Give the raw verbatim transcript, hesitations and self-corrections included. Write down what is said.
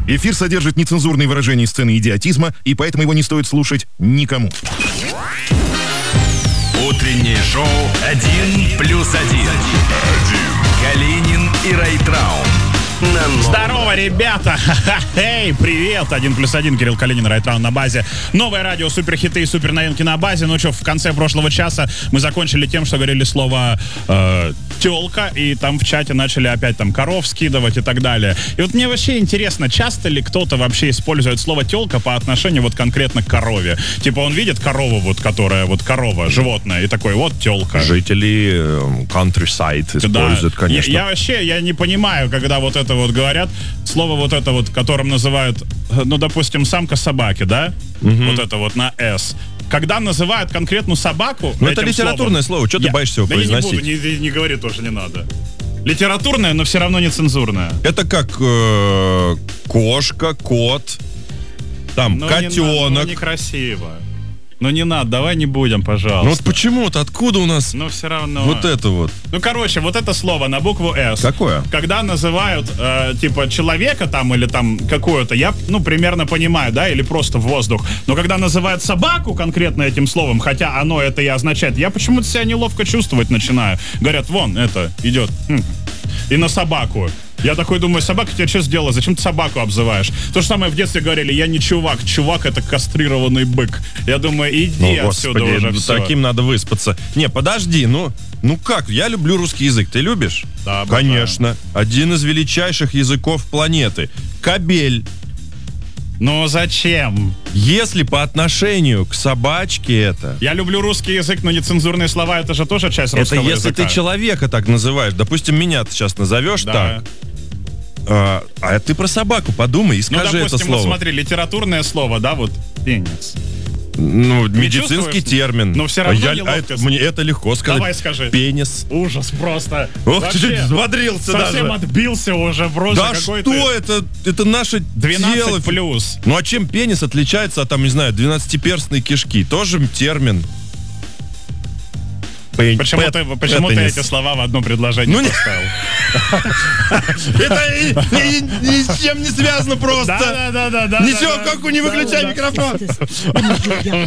Эфир содержит нецензурные выражения и сцены идиотизма, и поэтому его не стоит слушать никому. Утреннее шоу «Один плюс один». Калинин и Райтрау. Здорово, ребята! Эй, привет! Один плюс один, Кирилл Калинин, Райтрау на базе. Новое радио, суперхиты и суперновинки на базе. Ну что, в конце прошлого часа мы закончили тем, что говорили слово э, «тёлка», и там в чате начали опять там коров скидывать и так далее. И вот мне вообще интересно, часто ли кто-то вообще использует слово «тёлка» по отношению вот конкретно к корове? Типа он видит корову, вот, которая вот корова, животное, и такой вот «тёлка». Жители э, countryside используют, да. конечно. Я, я вообще, я не понимаю, когда вот это вот говорят, слово вот это вот, которым называют, ну, допустим, самка собаки, да? Угу. Вот это вот на «с». Когда называют конкретную собаку... Ну, это литературное словом, слово, что я... ты боишься его да произносить? Я не буду, не, не говори тоже не надо. Литературное, но все равно не цензурное. Это как э, кошка, кот, там, но котенок. Не, ну, некрасиво. Ну не надо, давай не будем, пожалуйста. Ну вот почему-то, откуда у нас ну, все равно. Вот это вот? Ну, короче, вот это слово на букву «С». Какое? Когда называют, э, типа, человека там или там какую-то, я, ну, примерно понимаю, да, или просто воздух. Но когда называют собаку конкретно этим словом, хотя оно это и означает, я почему-то себя неловко чувствовать начинаю. Говорят, вон, это, идет. Хм. И на собаку. Я такой думаю, собака тебе что сделала? Зачем ты собаку обзываешь? То же самое в детстве говорили, я не чувак, чувак это кастрированный бык. Я думаю, иди ну, отсюда господи, уже все. Таким надо выспаться. Не, подожди, ну, ну как? Я люблю русский язык. Ты любишь? Да, конечно. Один из величайших языков планеты. Кобель. Ну зачем? Если по отношению к собачке это... Я люблю русский язык, но нецензурные слова это же тоже часть русского языка. Это если ты человека так называешь. Допустим, меня ты сейчас назовешь да. так. А, а ты про собаку подумай и скажи ну, допустим, это слово. Вот смотри, литературное слово, да, вот пенис. Ну, не медицинский термин. Но все равно я, неловко. а это, мне это легко сказать. Давай скажи. Пенис. Ужас просто. Ох, вообще, чуть-чуть взбодрился совсем даже. отбился уже просто. Да что это? Это наше двенадцать плюс. Ну а чем пенис отличается от, там, не знаю, двенадцатиперстной кишки? Тоже термин. Почему ты, почему ты эти слова в одно предложение ну, поставил? Это ни с чем не связано просто. Да, да, да, да. Ничего, как не выключай микрофон.